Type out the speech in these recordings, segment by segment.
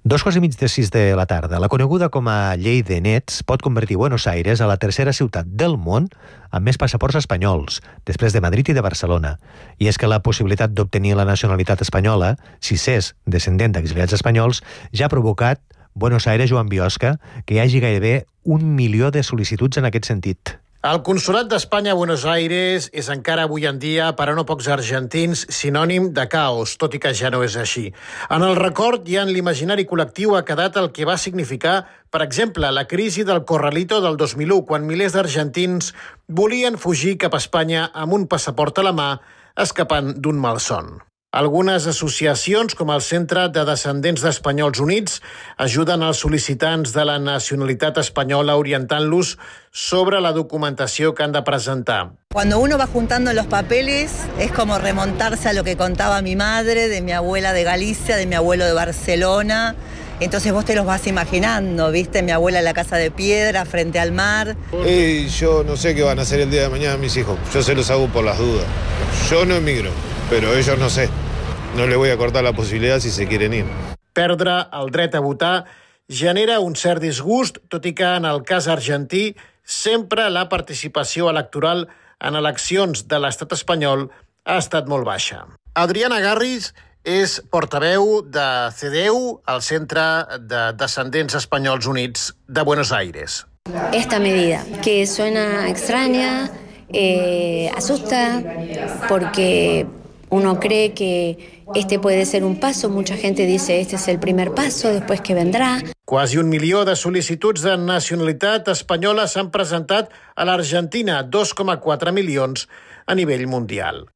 2:45 de la tarda. La coneguda com a Llei de Nets pot convertir Buenos Aires a la tercera ciutat del món amb més passaports espanyols, després de Madrid i de Barcelona. I és que la possibilitat d'obtenir la nacionalitat espanyola, si s'és descendent d'exiliats espanyols, ja ha provocat Buenos Aires, Joan Biosca, que hi hagi gairebé 1 milió de sol·licituds en aquest sentit. El Consolat d'Espanya a Buenos Aires és encara avui en dia, per a no pocs argentins, sinònim de caos, tot i que ja no és així. En el record i en l'imaginari col·lectiu ha quedat el que va significar, per exemple, la crisi del Corralito del 2001, quan milers d'argentins volien fugir cap a Espanya amb un passaport a la mà, escapant d'un malson. Algunes associacions, com el Centre de Descendents d'Espanyols Units, ajuden als sol·licitants de la nacionalitat espanyola orientant-los sobre la documentació que han de presentar. Cuando uno va juntando los papeles, es como remontarse a lo que contaba mi madre, de mi abuela de Galicia, de mi abuelo de Barcelona. Entonces vos te los vas imaginando, ¿viste? Mi abuela en la casa de piedra, frente al mar. Yo no sé qué van a hacer el día de mañana mis hijos. Yo se los hago por las dudas. Yo no emigro, pero ellos no sé. No le voy a cortar la possibilitat si se quieren ir. Perdre el dret a votar genera un cert disgust, tot i que en el cas argentí sempre la participació electoral en eleccions de l'estat espanyol ha estat molt baixa. Adriana Garris és portaveu de CDU, el Centre de Descendents Espanyols Units de Buenos Aires. Esta medida, que suena extraña, asusta, porque uno cree que este puede ser un paso. Mucha gente dice este es el primer paso, después que vendrá. Quasi 1 milió de sol·licituds de nacionalitat espanyola s'han presentat a l'Argentina, 2,4 milions a nivell mundial.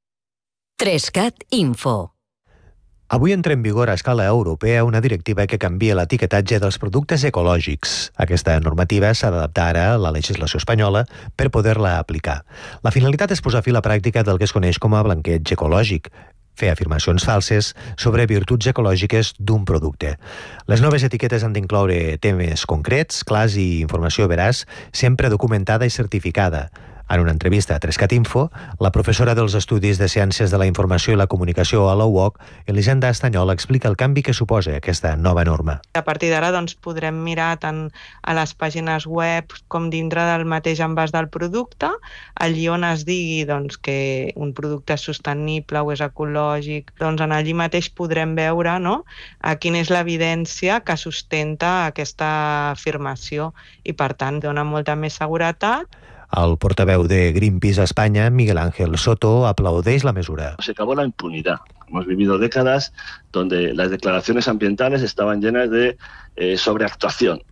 3CAT Info. Avui entra en vigor a escala europea una directiva que canvia l'etiquetatge dels productes ecològics. Aquesta normativa s'ha d'adaptar ara a la legislació espanyola per poder-la aplicar. La finalitat és posar fi a la pràctica del que es coneix com a blanqueig ecològic, fer afirmacions falses sobre virtuts ecològiques d'un producte. Les noves etiquetes han d'incloure temes concrets, clars i informació veraç, sempre documentada i certificada. En una entrevista a 3CAT Info, la professora dels Estudis de Ciències de la Informació i la Comunicació a la UOC, Elisenda Estanyol, explica el canvi que suposa aquesta nova norma. A partir d'ara podrem mirar tant a les pàgines web com dintre del mateix envàs del producte, allí on es digui que un producte és sostenible o és ecològic, en allí mateix podrem veure quina és l'evidència que sustenta aquesta afirmació i, per tant, dona molta més seguretat. El portaveu de Greenpeace a España, Miguel Ángel Soto, aplaudeix la mesura. Se acabó la impunidad. Hemos vivido décadas donde las declaraciones ambientales estaban llenas de sobreactuación.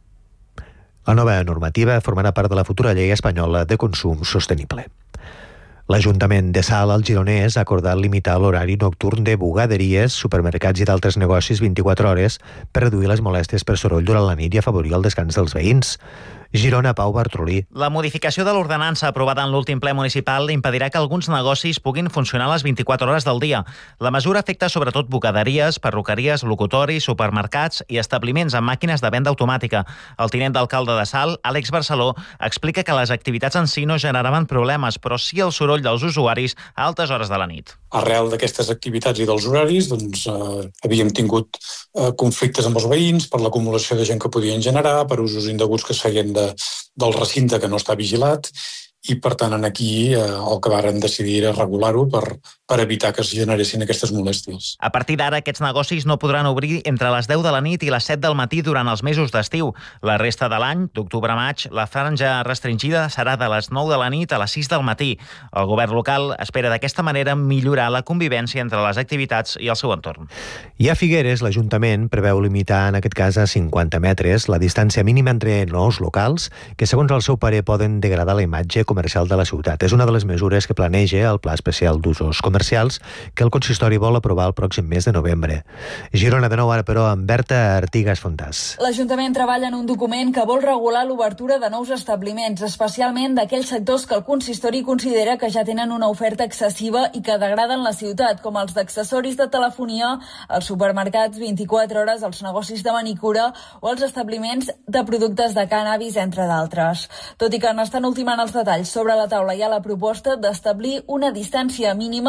La nova normativa formarà part de la futura llei espanyola de consum sostenible. L'Ajuntament de Salt, al Gironès, ha acordat limitar l'horari nocturn de bugaderies, supermercats i d'altres negocis 24 hores per reduir les molèsties per soroll durant la nit i afavorir el descans dels veïns. Girona, Pau Bartrolí. La modificació de l'ordenança aprovada en l'últim ple municipal impedirà que alguns negocis puguin funcionar a les 24 hores del dia. La mesura afecta sobretot bugaderies, perruqueries, locutoris, supermercats i establiments amb màquines de venda automàtica. El tinent d'alcalde de Salt, Àlex Barceló, explica que les activitats en si no generaven problemes, però sí el soroll dels usuaris a altes hores de la nit. Arrel d'aquestes activitats i dels horaris, havíem tingut conflictes amb els veïns per l'acumulació de gent que podien generar, per usos indeguts que es feien del recinte que no està vigilat, i per tant aquí el que varen decidir era regular-ho per evitar que es generessin aquestes molèsties. A partir d'ara aquests negocis no podran obrir entre les 10 de la nit i les 7 del matí durant els mesos d'estiu. La resta de l'any, d'octubre a maig, la franja restringida serà de les 9 de la nit a les 6 del matí. El govern local espera d'aquesta manera millorar la convivència entre les activitats i el seu entorn. I a Figueres, l'Ajuntament preveu limitar, en aquest cas a 50 metres, la distància mínima entre nous locals que, segons el seu parer, poden degradar la imatge comercial de la ciutat. És una de les mesures que planeja el Pla Especial d'Usos Comercials que el consistori vol aprovar el pròxim mes de novembre. Girona, de nou ara, però, amb Berta Artigas Fontàs. L'Ajuntament treballa en un document que vol regular l'obertura de nous establiments, especialment d'aquells sectors que el consistori considera que ja tenen una oferta excessiva i que degraden la ciutat, com els d'accessoris de telefonia, els supermercats 24 hores, els negocis de manicura o els establiments de productes de cànnabis, entre d'altres. Tot i que n'estan ultimant els detalls, sobre la taula hi ha la proposta d'establir una distància mínima